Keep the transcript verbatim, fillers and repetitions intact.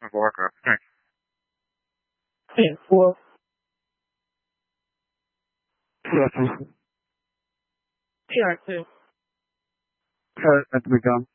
That's Warcraft. Thanks. Yeah, four. Yes. P R two. Cut at the begun.